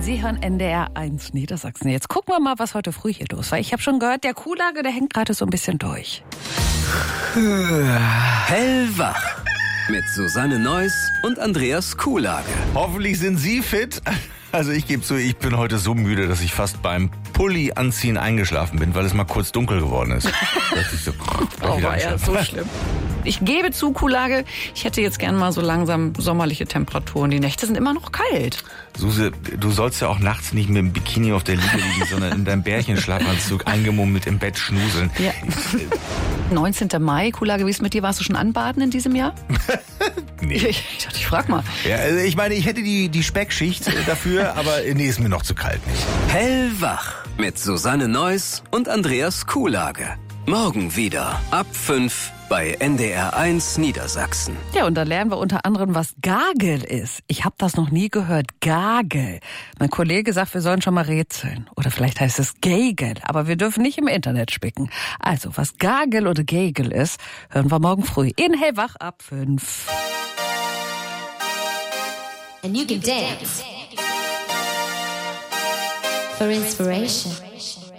Sie hören NDR 1 Niedersachsen. Jetzt gucken wir mal, was heute früh hier los war. Ich habe schon gehört, der Kuhlage, der hängt gerade so ein bisschen durch. Hellwach mit Susanne Neuss und Andreas Kuhlage. Hoffentlich sind Sie fit. Also ich gebe zu, ich bin heute so müde, dass ich fast beim Pulli anziehen eingeschlafen bin, weil es mal kurz dunkel geworden ist. War ja so schlimm. Ich gebe zu, Kuhlage, ich hätte jetzt gern mal so langsam sommerliche Temperaturen. Die Nächte sind immer noch kalt. Suse, du sollst ja auch nachts nicht mit dem Bikini auf der Liege liegen, sondern in deinem Bärchenschlafanzug eingemummelt im Bett schnuseln. Ja. 19. Mai, Kuhlage, wie ist mit dir? Warst du schon anbaden in diesem Jahr? Nee. Ich dachte, ich frag mal. Ja, also ich meine, ich hätte die Speckschicht dafür, aber nee, ist mir noch zu kalt nicht. Hellwach mit Susanne Neuss und Andreas Kuhlage. Morgen wieder ab 5 bei NDR 1 Niedersachsen. Ja, und da lernen wir unter anderem, was Gagel ist. Ich habe das noch nie gehört. Gagel. Mein Kollege sagt, wir sollen schon mal rätseln. Oder vielleicht heißt es Gagel. Aber wir dürfen nicht im Internet spicken. Also, was Gagel oder Gagel ist, hören wir morgen früh in Hellwach ab 5. And you can dance for inspiration.